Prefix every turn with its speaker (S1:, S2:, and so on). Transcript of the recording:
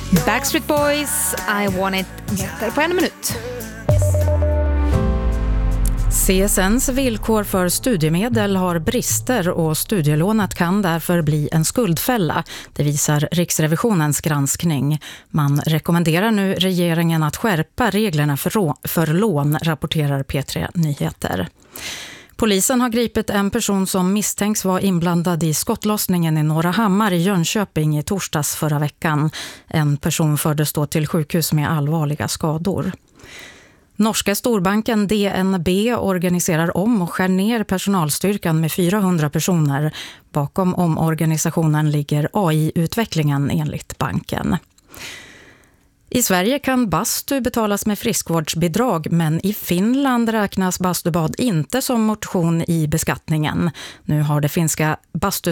S1: Backstreet Boys, I Want It på 1 minut.
S2: CSNs villkor för studiemedel har brister och studielånet kan därför bli en skuldfälla. Det visar Riksrevisionens granskning. Man rekommenderar nu regeringen att skärpa reglerna för lån, rapporterar P3 Nyheter. Polisen har gripit en person som misstänks vara inblandad i skottlossningen i Norra Hammar i Jönköping i torsdags förra veckan. En person fördes då till sjukhus med allvarliga skador. Norska storbanken DNB organiserar om och skär ner personalstyrkan med 400 personer. Bakom omorganisationen ligger AI-utvecklingen enligt banken. I Sverige kan bastu betalas med friskvårdsbidrag, men i Finland räknas bastubad inte som motion i beskattningen. Nu har det finska